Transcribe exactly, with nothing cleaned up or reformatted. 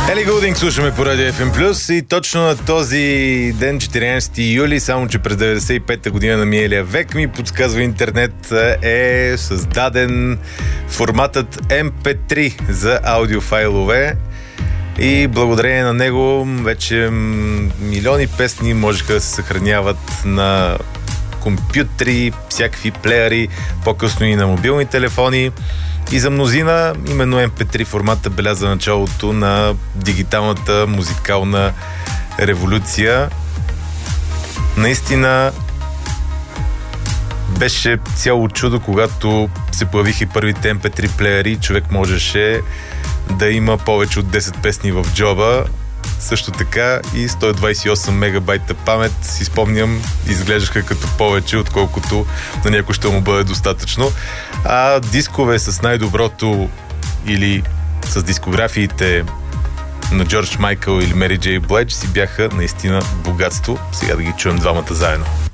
Ели Гулдинг слушаме по Радио Еф Ем Плюс и точно на този ден, четиринайсети юли, само че през деветдесет и пета година на миналия век, ми подсказва интернет, е създаден форматът Ем Пи три за аудиофайлове и благодарение на него вече милиони песни можеха да се съхраняват на компютри, всякакви плеери, по-късно и на мобилни телефони. И за мнозина именно Ем Пи три формата беляза началото на дигиталната музикална революция. Наистина беше цяло чудо, когато се появиха първите Ем Пи три плеери, човек можеше да има повече от десет песни в джоба. Също така и сто двайсет и осем мегабайта памет, си спомням, изглеждаха като повече, отколкото на някой ще му бъде достатъчно. А дискове с най-доброто или с дискографиите на Джордж Майкъл или Мери Джей Блейдж си бяха наистина богатство. Сега да ги чуем двамата заедно.